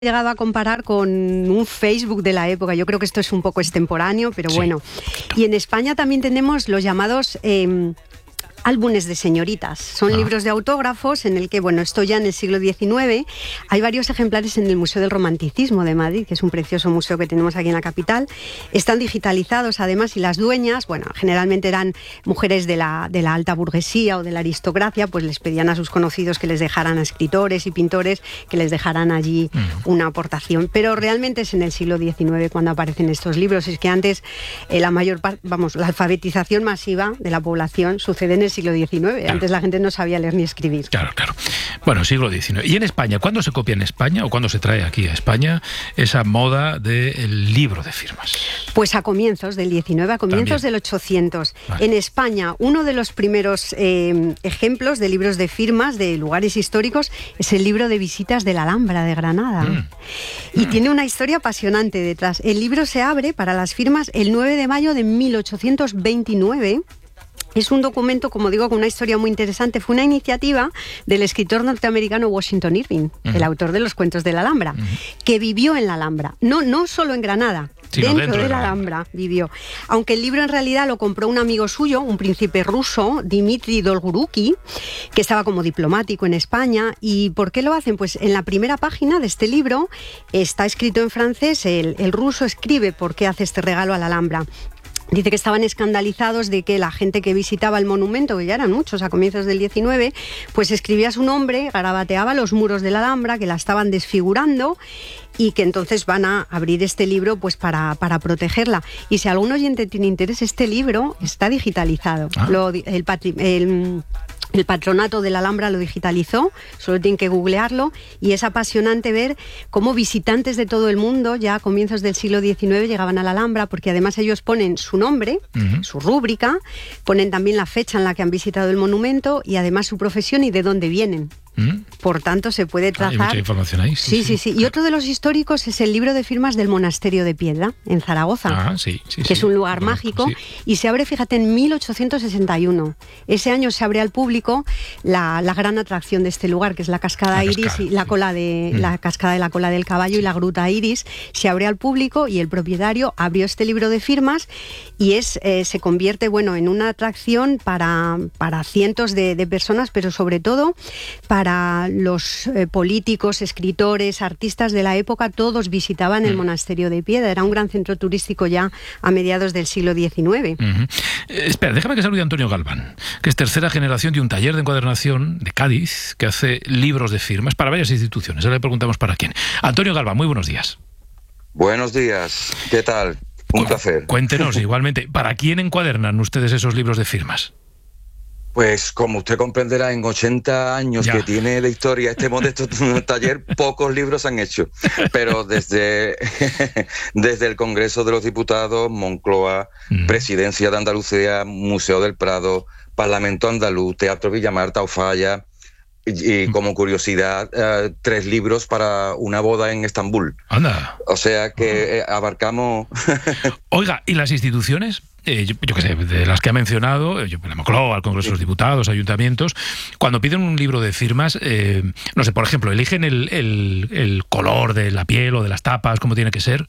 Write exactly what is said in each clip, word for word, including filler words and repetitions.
llegado a comparar con un Facebook de la época. Yo creo que esto es un poco extemporáneo, pero sí, bueno. Y en España también tenemos los llamados eh, álbumes de señoritas. Son ah. libros de autógrafos en el que, bueno, esto ya en el siglo diecinueve, hay varios ejemplares en el Museo del Romanticismo de Madrid, que es un precioso museo que tenemos aquí en la capital. Están digitalizados además y las dueñas, bueno, generalmente eran mujeres de la, de la alta burguesía o de la aristocracia, pues les pedían a sus conocidos que les dejaran a escritores y pintores, que les dejaran allí uh-huh. una aportación. Pero realmente es en el siglo diecinueve cuando aparecen estos libros. Es que antes eh, la mayor parte, vamos, la alfabetización masiva de la población sucede en el siglo diecinueve. Claro. Antes la gente no sabía leer ni escribir. Claro, claro. Bueno, siglo diecinueve. ¿Y en España? ¿Cuándo se copia en España o cuándo se trae aquí a España esa moda del libro de firmas? Pues a comienzos del diecinueve, a comienzos También. del ochocientos. Vale. En España, uno de los primeros eh, ejemplos de libros de firmas de lugares históricos es el libro de visitas de la Alhambra de Granada. Mm. Y mm. tiene una historia apasionante detrás. El libro se abre para las firmas el nueve de mayo de mil ochocientos veintinueve. Es un documento, como digo, con una historia muy interesante. Fue una iniciativa del escritor norteamericano Washington Irving, uh-huh. el autor de los cuentos de la Alhambra, uh-huh. que vivió en la Alhambra. No, no solo en Granada, sí, dentro, dentro de la Alhambra, Alhambra vivió. Aunque el libro en realidad lo compró un amigo suyo, un príncipe ruso, Dmitri Dolgoruki, que estaba como diplomático en España. ¿Y por qué lo hacen? Pues en la primera página de este libro está escrito en francés, el, el ruso escribe por qué hace este regalo a la Alhambra. Dice que estaban escandalizados de que la gente que visitaba el monumento, que ya eran muchos a comienzos del diecinueve, pues escribía su nombre, garabateaba los muros de la Alhambra, que la estaban desfigurando y que entonces van a abrir este libro pues para, para protegerla. Y si algún oyente tiene interés, este libro está digitalizado. Ah. Lo, el, patri, el El patronato de la Alhambra lo digitalizó, solo tienen que googlearlo, y es apasionante ver cómo visitantes de todo el mundo, ya a comienzos del siglo diecinueve, llegaban a la Alhambra, porque además ellos ponen su nombre, uh-huh. su rúbrica, ponen también la fecha en la que han visitado el monumento y además su profesión y de dónde vienen. ¿Mm? Por tanto, se puede trazar... Ah, hay mucha información ahí. Sí, sí, sí. sí. Y otro de los históricos es el libro de firmas del Monasterio de Piedra, en Zaragoza, ah, sí, sí, que sí, es un lugar conozco, mágico, sí. y se abre, fíjate, en mil ochocientos sesenta y uno. Ese año se abre al público la, la gran atracción de este lugar, que es la cascada la Iris, cascada, y la, sí. cola de, mm. la cascada de la cola del caballo sí. y la gruta Iris. Se abre al público y el propietario abrió este libro de firmas y es eh, se convierte, bueno, en una atracción para, para cientos de, de personas, pero sobre todo para los Eh, políticos, escritores, artistas de la época. Todos visitaban el mm. Monasterio de Piedra. Era un gran centro turístico ya a mediados del siglo diecinueve. Uh-huh. Eh, espera, déjame que salude a Antonio Galván, que es tercera generación de un taller de encuadernación de Cádiz, que hace libros de firmas para varias instituciones. Ahora le preguntamos para quién. Antonio Galván, muy buenos días. Buenos días, ¿qué tal? Un Cu- placer. Cuéntenos, igualmente, ¿para quién encuadernan ustedes esos libros de firmas? Pues como usted comprenderá, en ochenta años ya. que tiene de historia este modesto taller, pocos libros han hecho. Pero desde, desde el Congreso de los Diputados, Moncloa, mm. Presidencia de Andalucía, Museo del Prado, Parlamento Andaluz, Teatro Villa Marta o Falla, y, y como curiosidad, uh, tres libros para una boda en Estambul. Anda. O sea que eh, abarcamos... Oiga, ¿y las instituciones? Eh, yo, yo qué sé, de las que ha mencionado, yo, la Moncloa, el Congreso de los Diputados, ayuntamientos, cuando piden un libro de firmas, eh, no sé, por ejemplo, ¿eligen el, el, el color de la piel o de las tapas, cómo tiene que ser?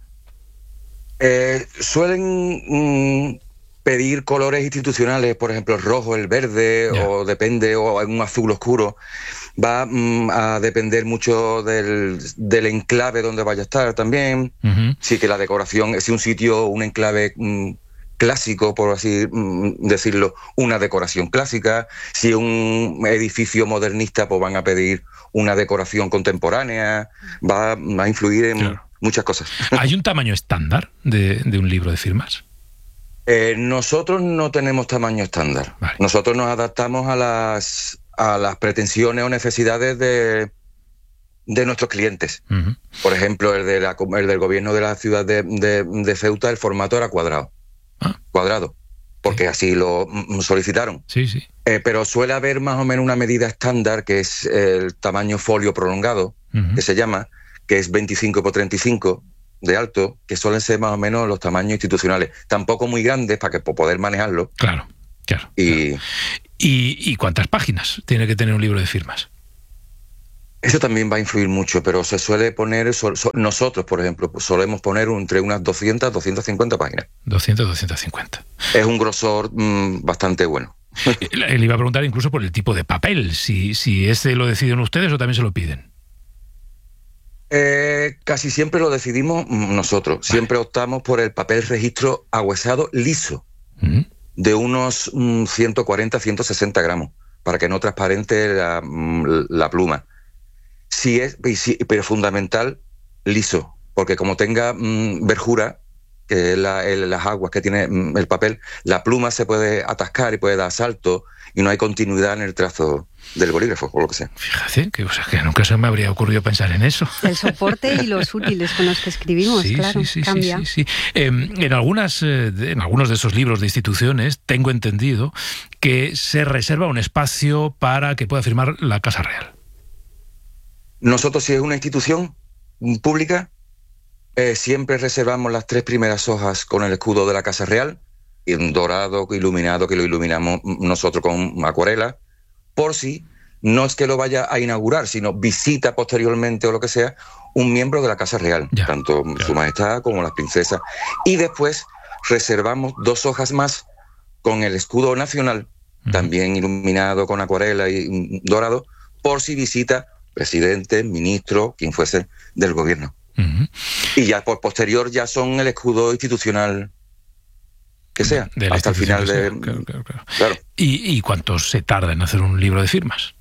Eh, suelen mm, pedir colores institucionales, por ejemplo, el rojo, el verde, yeah. o depende, o un azul oscuro. Va mm, a depender mucho del, del enclave donde vaya a estar también. Uh-huh. Sí, que la decoración, si un sitio, un enclave... Mm, clásico, por así decirlo, una decoración clásica. Si un edificio modernista, pues van a pedir una decoración contemporánea. Va a influir en claro. muchas cosas. ¿Hay un tamaño estándar de, de un libro de firmas? Eh, nosotros no tenemos tamaño estándar. Vale. Nosotros nos adaptamos a las, a las pretensiones o necesidades de, de nuestros clientes. Uh-huh. Por ejemplo, el, de la, el del gobierno de la ciudad de, de, de Ceuta, el formato era cuadrado. Ah. Cuadrado, porque sí. así lo solicitaron. Sí, sí. Eh, pero suele haber más o menos una medida estándar, que es el tamaño folio prolongado, uh-huh. que se llama, que es veinticinco por treinta y cinco de alto, que suelen ser más o menos los tamaños institucionales. Tampoco muy grandes para que para poder manejarlo. Claro, claro. Y, claro. ¿Y, ¿Y cuántas páginas tiene que tener un libro de firmas? Eso también va a influir mucho, pero se suele poner, so, so, nosotros, por ejemplo, solemos poner entre unas doscientas, doscientas cincuenta páginas. doscientas, doscientas cincuenta. Es un grosor mmm, bastante bueno. Le iba a preguntar incluso por el tipo de papel, si, si este lo deciden ustedes o también se lo piden. Eh, casi siempre lo decidimos nosotros. Vale. Siempre optamos por el papel registro ahuesado liso, ¿Mm? de unos mm, ciento cuarenta, ciento sesenta gramos, para que no transparente la, la pluma. Sí es, pero fundamental, liso, porque como tenga mmm, verjura, que es la, el, las aguas que tiene mmm, el papel, la pluma se puede atascar y puede dar salto y no hay continuidad en el trazo del bolígrafo o lo que sea. Fíjate, que, o sea, que nunca se me habría ocurrido pensar en eso. El soporte y los útiles con los que escribimos, sí, claro, sí, sí, cambia. Sí, sí, sí. Eh, en, algunas, eh, en algunos de esos libros de instituciones tengo entendido que se reserva un espacio para que pueda firmar la Casa Real. Nosotros, si es una institución pública, eh, siempre reservamos las tres primeras hojas con el escudo de la Casa Real, y un dorado iluminado que lo iluminamos nosotros con acuarela, por si no es que lo vaya a inaugurar, sino visita posteriormente o lo que sea, un miembro de la Casa Real, ya, tanto ya. Su Majestad como las princesas. Y después reservamos dos hojas más con el escudo nacional, uh-huh. también iluminado con acuarela y dorado, por si visita presidente, ministro, quien fuese del gobierno. Uh-huh. Y ya por posterior ya son el escudo institucional que sea, de hasta el final de... Claro, claro, claro. Claro. ¿Y, ¿Y cuánto se tarda en hacer un libro de firmas?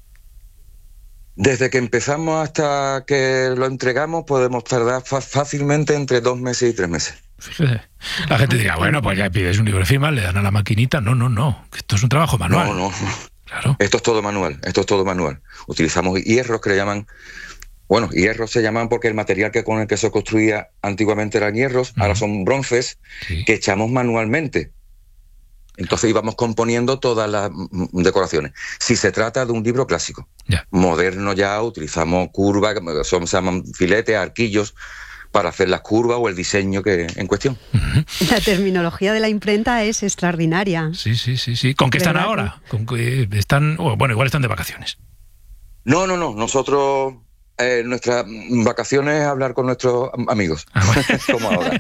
Desde que empezamos hasta que lo entregamos podemos tardar fácilmente entre dos meses y tres meses. Fíjese. La gente dirá, bueno, pues ya pides un libro de firmas, le dan a la maquinita. No, no, no, esto es un trabajo manual. No, no. Claro. Esto es todo manual, esto es todo manual. Utilizamos hierros que le llaman, bueno, hierros se llaman porque el material que con el que se construía antiguamente eran hierros, uh-huh. ahora son bronces, sí. que echamos manualmente. Entonces íbamos componiendo todas las decoraciones. Si se trata de un libro clásico, ya. moderno ya, utilizamos curvas, son, se llaman filetes, arquillos, para hacer las curvas o el diseño que en cuestión. Uh-huh. La terminología de la imprenta es extraordinaria. Sí, sí, sí, sí. ¿Con qué están ahora? ¿Con qué están? Oh, bueno, igual están de vacaciones. No, no, no. Nosotros, eh, nuestras vacaciones es hablar con nuestros amigos. Ah, bueno. Como ahora.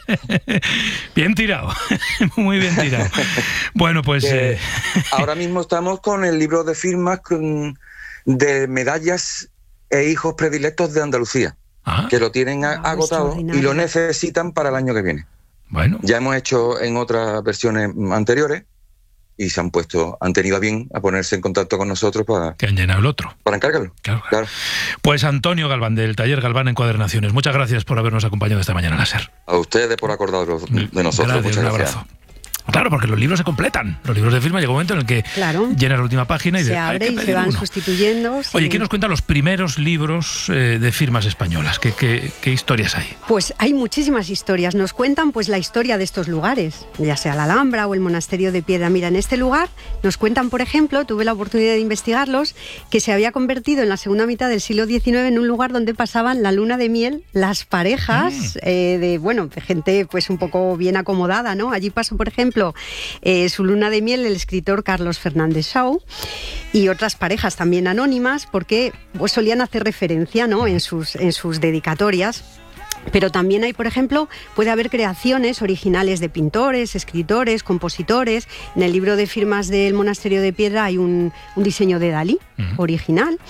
Bien tirado. Muy bien tirado. Bueno, pues... Eh, eh... ahora mismo estamos con el libro de firmas con, de medallas e hijos predilectos de Andalucía. Ajá. Que lo tienen wow, agotado y lo necesitan para el año que viene. Bueno. Ya hemos hecho en otras versiones anteriores y se han puesto, han tenido a bien a ponerse en contacto con nosotros para... Que han llenado el otro. Para encargarlo. Claro, claro. claro. Pues Antonio Galván, del taller Galván Encuadernaciones, muchas gracias por habernos acompañado esta mañana en la SER. A ustedes por acordaros de nosotros. Gracias, muchas un gracias. abrazo. Claro, porque los libros se completan. Los libros de firma llega un momento en el que claro. llenas la última página y se de, abre y se van uno. sustituyendo. Oye, sí. ¿quién nos cuenta los primeros libros eh, de firmas españolas? ¿Qué, qué, ¿Qué historias hay? Pues hay muchísimas historias. Nos cuentan pues la historia de estos lugares, ya sea la Alhambra o el monasterio de Piedra. Mira, en este lugar nos cuentan, por ejemplo, tuve la oportunidad de investigarlos, que se había convertido en la segunda mitad del siglo diecinueve en un lugar donde pasaban la luna de miel las parejas mm. eh, de, bueno, de gente pues un poco bien acomodada, ¿no? Allí pasó, por ejemplo, eh, su luna de miel el escritor Carlos Fernández Shaw y otras parejas también anónimas porque pues, solían hacer referencia, ¿no? en, sus, en sus dedicatorias. Pero también hay, por ejemplo, puede haber creaciones originales de pintores, escritores, compositores. En el libro de firmas del Monasterio de Piedra hay un, un diseño de Dalí uh-huh. original.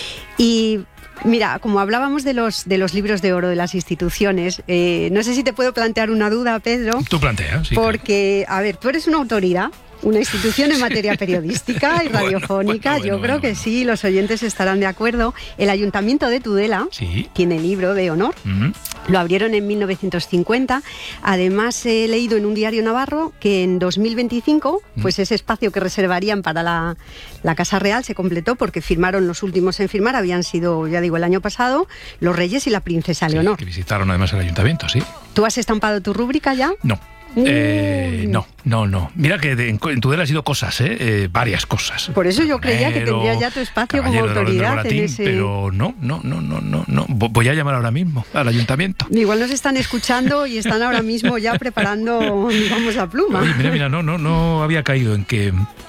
Y mira, como hablábamos de los, de los libros de oro de las instituciones, eh, no sé si te puedo plantear una duda, Pedro. Tú planteas, sí. Porque, a ver, tú eres una autoridad, una institución en materia periodística y radiofónica. Bueno, bueno, bueno, Yo creo bueno, que bueno. sí, los oyentes estarán de acuerdo. El Ayuntamiento de Tudela sí. tiene libro de honor. Uh-huh. Lo abrieron en mil novecientos cincuenta. Además, he leído en un diario navarro que en dos mil veinticinco, uh-huh. pues ese espacio que reservarían para la, la Casa Real se completó porque firmaron los últimos en firmar. Habían sido, ya digo, el año pasado, los reyes y la princesa sí, Leonor. Que visitaron además el ayuntamiento, sí. ¿Tú has estampado tu rúbrica ya? No. Eh, no, no, no. Mira que de, en, en Tudela ha sido cosas, ¿eh? Eh, varias cosas. Por eso yo creía que tendría ya tu espacio como autoridad Boratín, en ese... Pero no, no, no, no, no, no. Voy a llamar ahora mismo al ayuntamiento. Igual nos están escuchando y están ahora mismo ya preparando, digamos, la pluma. Oye, mira, mira, no, no, no había caído en que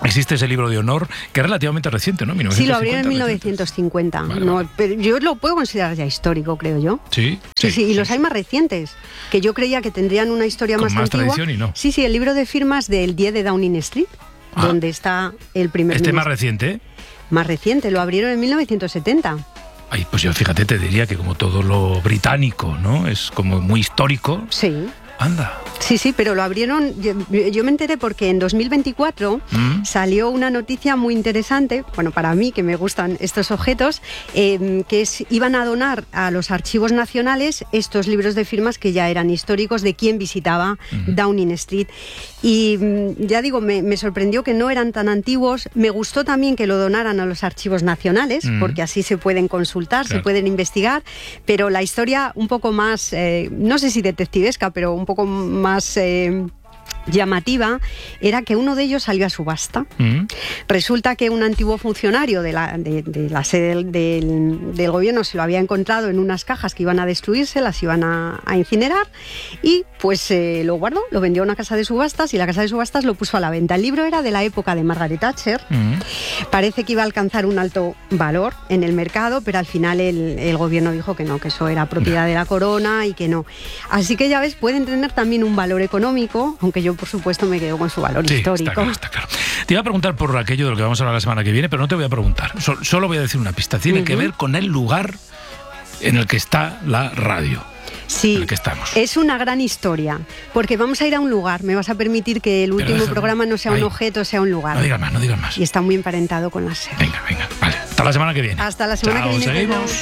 existe ese libro de honor, que es relativamente reciente, ¿no? Sí, lo abrieron en mil novecientos cincuenta. Vale, no, vale. Pero yo lo puedo considerar ya histórico, creo yo. Sí, sí, sí, sí y sí, los sí. hay más recientes, que yo creía que tendrían una historia Con más, más antigua. tradición y no. Sí, sí, el libro de firmas del diez de Downing Street, ah, donde está el primer Este ministro. más reciente, ¿eh? Más reciente, lo abrieron en mil novecientos setenta. Ay, pues yo fíjate, te diría que como todo lo británico, ¿no? Es como muy histórico. Sí. Anda. Sí, sí, pero lo abrieron, yo, yo me enteré porque en dos mil veinticuatro ¿Mm? salió una noticia muy interesante, bueno, para mí que me gustan estos objetos, eh, que es, iban a donar a los archivos nacionales estos libros de firmas que ya eran históricos de quien visitaba uh-huh. Downing Street. Y ya digo, me, me sorprendió que no eran tan antiguos, me gustó también que lo donaran a los archivos nacionales, uh-huh. porque así se pueden consultar, claro. se pueden investigar, pero la historia un poco más, eh, no sé si detectivesca, pero un poco más eh, llamativa, era que uno de ellos salió a subasta. Mm. Resulta que un antiguo funcionario de la, de, de la sede del, del, del gobierno se lo había encontrado en unas cajas que iban a destruirse, las iban a, a incinerar, y pues eh, lo guardó, lo vendió a una casa de subastas y la casa de subastas lo puso a la venta. El libro era de la época de Margaret Thatcher. Mm. Parece que iba a alcanzar un alto valor en el mercado, pero al final el, el gobierno dijo que no, que eso era propiedad de la corona y que no. Así que ya ves, pueden tener también un valor económico, aunque yo por supuesto me quedo con su valor sí, histórico. Está claro, está claro. Te iba a preguntar por aquello de lo que vamos a hablar la semana que viene, pero no te voy a preguntar. So, solo voy a decir una pista. Tiene uh-huh. que ver con el lugar en el que está la radio. Sí, en el que estamos. Es una gran historia, porque vamos a ir a un lugar. Me vas a permitir que el último déjame, programa no sea un ahí. objeto, sea un lugar. No digas más, no digas más. Y está muy emparentado con la serie. Venga, venga, vale. Hasta la semana que viene. Hasta la semana Chao, que viene. Seguimos.